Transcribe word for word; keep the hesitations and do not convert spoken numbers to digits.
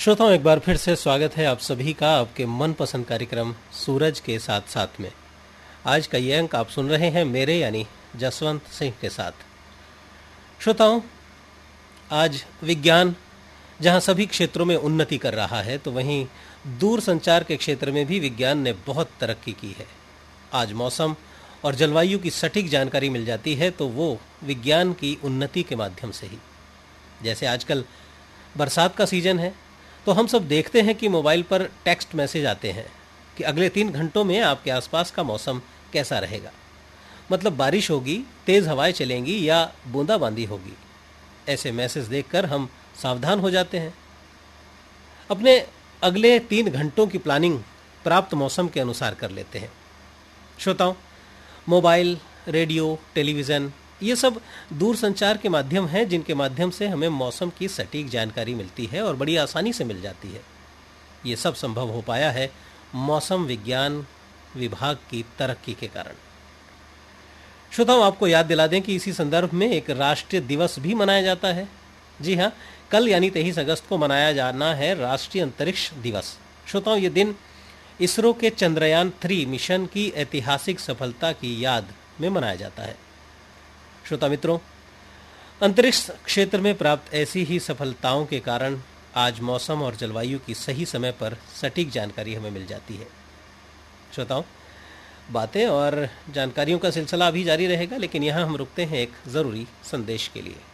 श्रोताओं, एक बार फिर से स्वागत है आप सभी का आपके मनपसंद कार्यक्रम सूरज के साथ साथ में। आज का ये अंक आप सुन रहे हैं मेरे यानी जसवंत सिंह के साथ। श्रोताओं, आज विज्ञान जहां सभी क्षेत्रों में उन्नति कर रहा है, तो वहीं दूर संचार के क्षेत्र में भी विज्ञान ने बहुत तरक्की की है। आज मौसम और जलवायु की सटीक जानकारी मिल जाती है तो वो विज्ञान की उन्नति के माध्यम से ही। जैसे आजकल बरसात का सीजन है तो हम सब देखते हैं कि मोबाइल पर टेक्स्ट मैसेज आते हैं कि अगले तीन घंटों में आपके आसपास का मौसम कैसा रहेगा। मतलब बारिश होगी, तेज़ हवाएं चलेंगी या बूंदाबांदी होगी। ऐसे मैसेज देखकर हम सावधान हो जाते हैं। अपने अगले तीन घंटों की प्लानिंग प्राप्त मौसम के अनुसार कर लेते हैं। श्रोताओं, मोबाइल, रेडियो, टेलीविज़न ये सब दूर संचार के माध्यम हैं जिनके माध्यम से हमें मौसम की सटीक जानकारी मिलती है और बड़ी आसानी से मिल जाती है। ये सब संभव हो पाया है मौसम विज्ञान विभाग की तरक्की के कारण। श्रोताओं, आपको याद दिला दें कि इसी संदर्भ में एक राष्ट्रीय दिवस भी मनाया जाता है। जी हाँ, कल यानी तेईस अगस्त को मनाया जाना है राष्ट्रीय अंतरिक्ष दिवस। श्रोताओं, ये दिन इसरो के चंद्रयान थ्री मिशन की ऐतिहासिक सफलता की याद में मनाया जाता है। श्रोता मित्रों, अंतरिक्ष क्षेत्र में प्राप्त ऐसी ही सफलताओं के कारण आज मौसम और जलवायु की सही समय पर सटीक जानकारी हमें मिल जाती है। श्रोताओं, बातें और जानकारियों का सिलसिला अभी जारी रहेगा, लेकिन यहाँ हम रुकते हैं एक ज़रूरी संदेश के लिए।